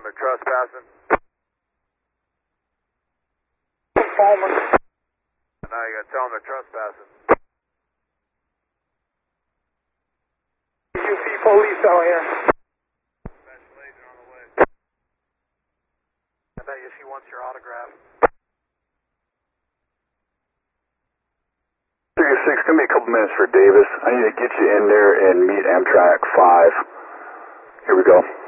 they're trespassing. Palmer. Now you gotta tell them they're trespassing. UP police out here. Special agent on the way. I bet you she wants your autograph. 306, give me a couple minutes for Davis. I need to get you in there and meet Amtrak 5. Here we go.